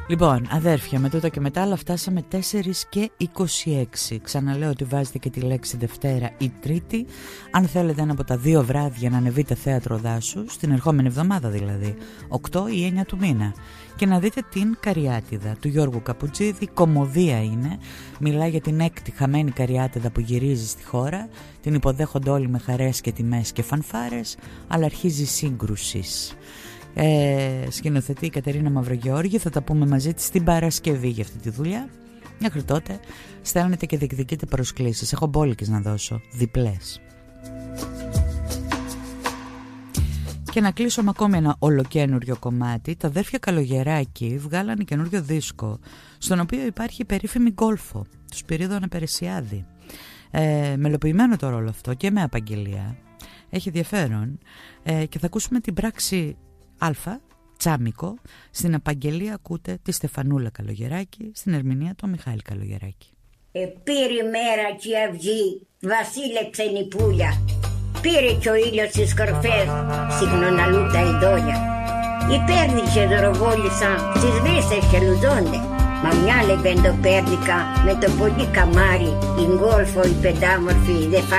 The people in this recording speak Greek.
Λοιπόν, αδέρφια, με τούτα και μετά, αλλά φτάσαμε 4:26. Ξαναλέω ότι βάζετε και τη λέξη Δευτέρα ή Τρίτη. Αν θέλετε ένα από τα 2 βράδια να ανεβείτε θέατρο δάσους, την ερχόμενη εβδομάδα δηλαδή, 8 ή 9 του μήνα, και να δείτε την Καριάτιδα του Γιώργου Καπουτζίδη. Κωμωδία είναι. Μιλάει για την 6η χαμένη Καριάτιδα που γυρίζει στη χώρα. Την υποδέχονται όλοι με χαρές και τιμές και φανφάρες, αλλά αρχίζει σύγκρουση. Σκηνοθετεί η Κατερίνα Μαυρογεώργη. Θα τα πούμε μαζί της την Παρασκευή για αυτή τη δουλειά. Μέχρι τότε στέλνετε και διεκδικείτε προσκλήσεις. Έχω μπόλικες να δώσω, διπλές. Και να κλείσω με ακόμη ένα ολοκένουργιο κομμάτι. Τα αδέρφια Καλογεράκη βγάλανε καινούριο δίσκο, στον οποίο υπάρχει η περίφημη Γκόλφο του Σπυρίδωνα Περεσιάδη. Μελοποιημένο το ρόλο αυτό και με απαγγελία. Έχει ενδιαφέρον. Και θα ακούσουμε την πράξη Αλφα, Τσάμικο. Στην απαγγελία ακούτε τη Στεφανούλα Καλογεράκη, στην ερμηνεία του Μιχάλη Καλογεράκη. Πήρε μέρα και η αυγή, βασίλεψε η πουλια. Πήρε και ο ήλιος στις κορφές, συγνωναλού τα ειδόλια. Οι πέρδικες δωροβόλησαν στις βρύσες και λουζόνται. Μα μια λεβεντοπέρδικα με το πολύ καμάρι, η Γκόλφο η πεντάμορφη δεν